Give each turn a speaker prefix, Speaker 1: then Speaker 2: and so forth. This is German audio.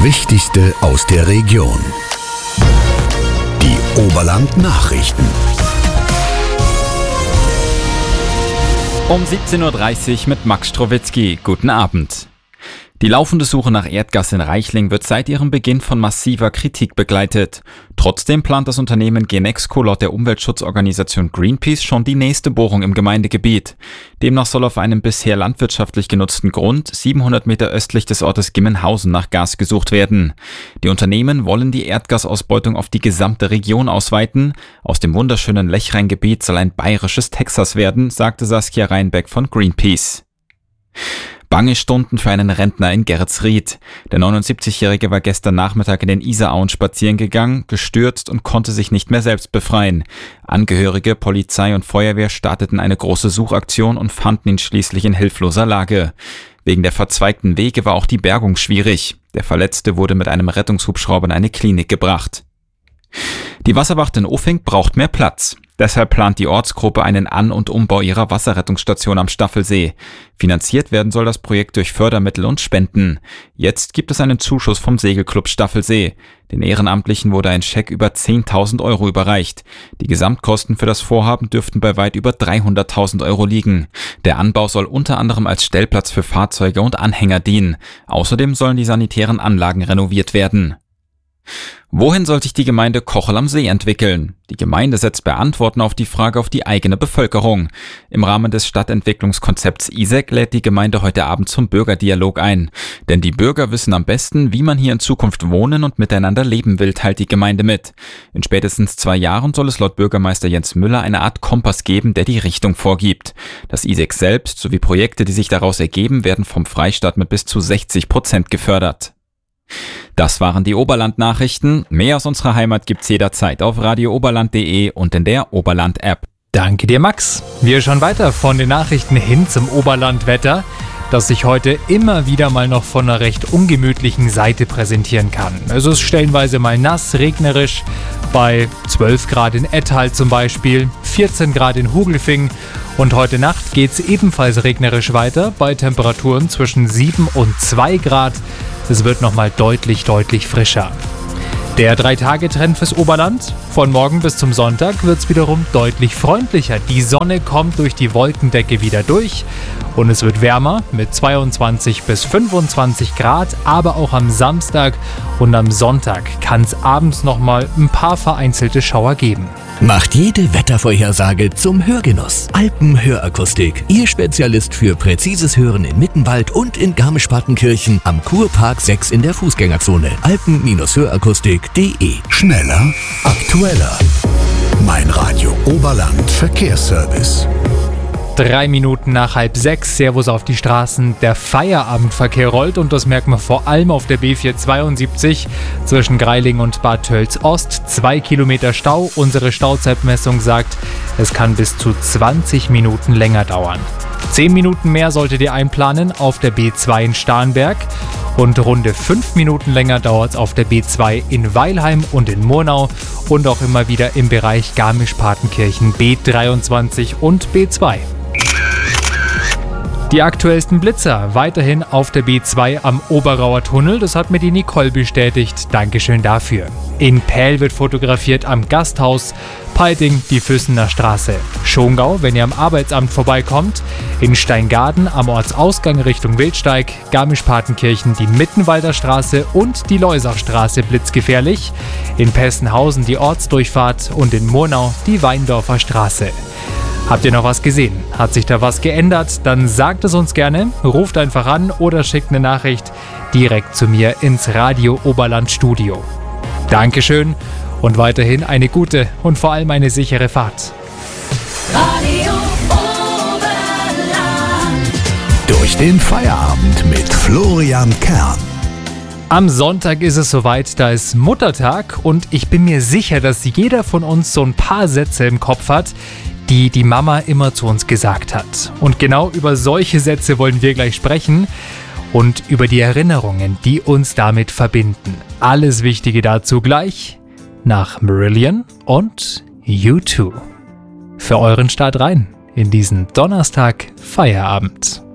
Speaker 1: Wichtigste aus der Region. Die Oberland-Nachrichten.
Speaker 2: Um 17.30 Uhr mit Max Strowitzki. Guten Abend. Die laufende Suche nach Erdgas in Reichling wird seit ihrem Beginn von massiver Kritik begleitet. Trotzdem plant das Unternehmen Genexco laut der Umweltschutzorganisation Greenpeace schon die nächste Bohrung im Gemeindegebiet. Demnach soll auf einem bisher landwirtschaftlich genutzten Grund 700 Meter östlich des Ortes Gimmenhausen nach Gas gesucht werden. Die Unternehmen wollen die Erdgasausbeutung auf die gesamte Region ausweiten. Aus dem wunderschönen Lechrhein-Gebiet soll ein bayerisches Texas werden, sagte Saskia Reinbeck von Greenpeace. Bange Stunden für einen Rentner in Geretsried. Der 79-Jährige war gestern Nachmittag in den Isarauen spazieren gegangen, gestürzt und konnte sich nicht mehr selbst befreien. Angehörige, Polizei und Feuerwehr starteten eine große Suchaktion und fanden ihn schließlich in hilfloser Lage. Wegen der verzweigten Wege war auch die Bergung schwierig. Der Verletzte wurde mit einem Rettungshubschrauber in eine Klinik gebracht. Die Wasserwacht in Ophink braucht mehr Platz. Deshalb plant die Ortsgruppe einen An- und Umbau ihrer Wasserrettungsstation am Staffelsee. Finanziert werden soll das Projekt durch Fördermittel und Spenden. Jetzt gibt es einen Zuschuss vom Segelclub Staffelsee. Den Ehrenamtlichen wurde ein Scheck über 10.000 Euro überreicht. Die Gesamtkosten für das Vorhaben dürften bei weit über 300.000 Euro liegen. Der Anbau soll unter anderem als Stellplatz für Fahrzeuge und Anhänger dienen. Außerdem sollen die sanitären Anlagen renoviert werden. Wohin soll sich die Gemeinde Kochel am See entwickeln? Die Gemeinde setzt bei Antworten auf die Frage auf die eigene Bevölkerung. Im Rahmen des Stadtentwicklungskonzepts ISEC lädt die Gemeinde heute Abend zum Bürgerdialog ein. Denn die Bürger wissen am besten, wie man hier in Zukunft wohnen und miteinander leben will, teilt die Gemeinde mit. In spätestens 2 Jahren soll es laut Bürgermeister Jens Müller eine Art Kompass geben, der die Richtung vorgibt. Das ISEC selbst sowie Projekte, die sich daraus ergeben, werden vom Freistaat mit bis zu 60% gefördert. Das waren die Oberland-Nachrichten. Mehr aus unserer Heimat gibt's jederzeit auf radiooberland.de und in der Oberland-App.
Speaker 3: Danke dir, Max. Wir schauen weiter von den Nachrichten hin zum Oberland-Wetter, das sich heute immer wieder mal noch von einer recht ungemütlichen Seite präsentieren kann. Es ist stellenweise mal nass, regnerisch, bei 12 Grad in Ettal zum Beispiel, 14 Grad in Hugelfing und heute Nacht geht's ebenfalls regnerisch weiter bei Temperaturen zwischen 7 und 2 Grad. Es wird nochmal deutlich frischer. Der 3-Tage-Trend fürs Oberland. Von morgen bis zum Sonntag wird es wiederum deutlich freundlicher. Die Sonne kommt durch die Wolkendecke wieder durch und es wird wärmer mit 22 bis 25 Grad. Aber auch am Samstag und am Sonntag kann es abends nochmal ein paar vereinzelte Schauer geben.
Speaker 1: Macht jede Wettervorhersage zum Hörgenuss. Alpenhörakustik, Ihr Spezialist für präzises Hören in Mittenwald und in Garmisch-Partenkirchen am Kurpark 6 in der Fußgängerzone. Alpen-Hörakustik.de. Schneller, aktueller. Mein Radio Oberland Verkehrsservice.
Speaker 3: 3 Minuten nach 5:30, Servus auf die Straßen. Der Feierabendverkehr rollt und das merkt man vor allem auf der B472 zwischen Greiling und Bad Tölz-Ost. 2 Kilometer Stau. Unsere Stauzeitmessung sagt, es kann bis zu 20 Minuten länger dauern. 10 Minuten mehr solltet ihr einplanen auf der B2 in Starnberg. Und runde 5 Minuten länger dauert es auf der B2 in Weilheim und in Murnau und auch immer wieder im Bereich Garmisch-Partenkirchen B23 und B2. Die aktuellsten Blitzer weiterhin auf der B2 am Oberauer Tunnel, das hat mir die Nicole bestätigt. Dankeschön dafür. In Pähl wird fotografiert am Gasthaus, Peiting die Füssener Straße. Schongau, wenn ihr am Arbeitsamt vorbeikommt. In Steingaden am Ortsausgang Richtung Wildsteig, Garmisch-Partenkirchen die Mittenwalder Straße und die Leusachstraße blitzgefährlich. In Pessenhausen die Ortsdurchfahrt und in Murnau die Weindorfer Straße. Habt ihr noch was gesehen? Hat sich da was geändert? Dann sagt es uns gerne, ruft einfach an oder schickt eine Nachricht direkt zu mir ins Radio Oberland Studio. Dankeschön und weiterhin eine gute und vor allem eine sichere Fahrt.
Speaker 4: Radio Oberland.
Speaker 1: Durch den Feierabend mit Florian Kern.
Speaker 3: Am Sonntag ist es soweit, da ist Muttertag und ich bin mir sicher, dass jeder von uns so ein paar Sätze im Kopf hat, die die Mama immer zu uns gesagt hat. Und genau über solche Sätze wollen wir gleich sprechen und über die Erinnerungen, die uns damit verbinden. Alles Wichtige dazu gleich nach Marillion und U2. Für euren Start rein in diesen Donnerstag Feierabend.